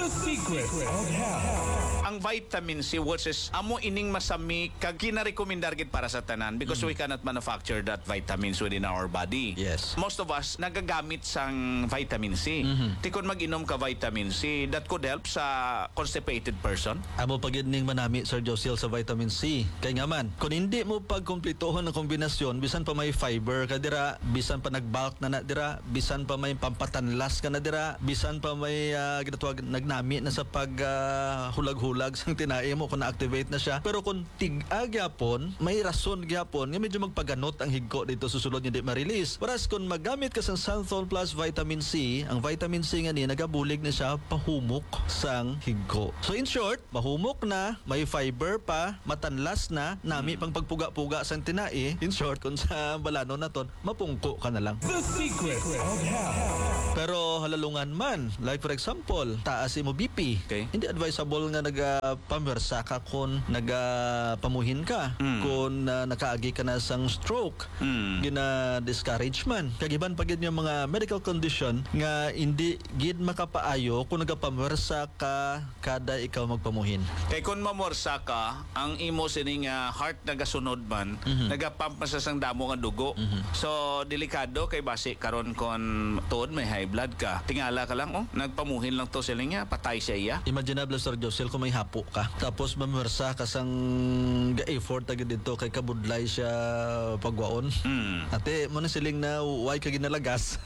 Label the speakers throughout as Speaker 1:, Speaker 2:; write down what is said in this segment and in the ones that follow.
Speaker 1: The secret of health.
Speaker 2: Ang vitamin C, which is amo ining masami kag kinarekomendar gid para sa tanan because we cannot manufacture that vitamins within our body.
Speaker 3: Yes.
Speaker 2: Most of us nagagamit sang vitamin C. Tikon mag-inom ka vitamin C, that could help sa constipated person.
Speaker 3: Amo pagidning manami Sir Josil sa vitamin C. Kay nga man, kung hindi mo pagkumplituhan ng kombinasyon, bisan pa may fiber ka dira, bisan pa nagbulk na dira, bisan pa may pampatanlas ka na dira, bisan pa may ginatawag nagnami na sa pag hulag-hulag sang tinae mo kung na-activate na siya. Pero kung tig-a gyapon, may rason gyapon nga medyo magpaganot ang higko dito susulod hindi ma-release. Whereas kung magamit ka sa Santhol Plus Vitamin C, ang vitamin C nga ni nagabulig na siya pahumok sang higko. So in short, mahumok na, may fiber pa, matanlas na, nami pang pagpuga-puga sang tinae. In short, kung sa balano na ton, mapungko ka na lang.
Speaker 1: The secret of health.
Speaker 3: Pero halalungan man, like for example, taas mo BP.
Speaker 2: Okay.
Speaker 3: Hindi advisable nga nagapamersa ka kung nagapamuhin ka, kung nakaagi ka na sang stroke. Gina-discourage man. Kagiban pagid yung mga medical condition nga hindi gid makapaayo kung nagapamersa ka kada ikaw magpamuhin.
Speaker 2: Kay kung mamorsa ka, ang imo sining heart nagasunod man, nagapump na sa sang damo nga dugo. So delikado kay base karon kon tuod may high blood ka. Tingala ka lang nagpamuhin lang to sila nga patay siya iya.
Speaker 3: Imaginable Sir Josel kung may hapo ka tapos mamersa ka sang ga-effort agad dito kay kabudlay siya pagwaon. Ate mo na siling na why ka ginalagas.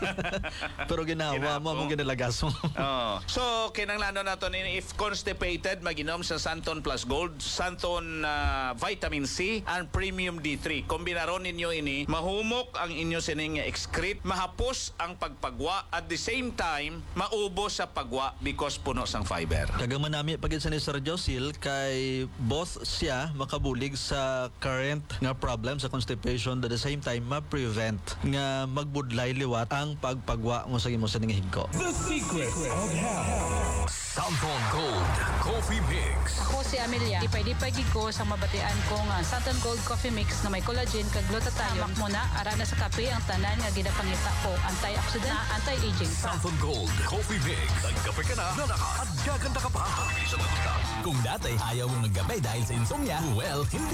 Speaker 3: Pero ginawa mo among ginalagas mo.
Speaker 2: So kinahanglan naton if constipated maginom sa Santon Plus Gold, Santon Vitamin C and Premium D3. Kombinaron ninyo ini, mahumok ang inyo sining excrete, mahapos ang pagpagwa at the same time maubos sa pagwa because puno sang fiber.
Speaker 3: Kagaman nami pagid sa ni Sir Josil kay both siya makabulig sa current nga problem sa constipation at the same time ma-prevent nga magbudlay liwat ang pagpagwa mo sa imo sa ning higko.
Speaker 1: The secret of health.
Speaker 4: Santon Gold Coffee Mix.
Speaker 5: Ako si Amelia. Dipay-dipay gid ko sa mabatian ko nga Santon Gold Coffee Mix na may collagen kag glutathione. Tamak mo na ara na sa kape ang tanan nga ginapangita ko. Antioxidant na anti-aging.
Speaker 4: Santon Gold Coffee Mix. Nagkape ka na nakakagaganda ka pa. Kung dati ayaw mong nagkape dahil sa insomnia, well, hindi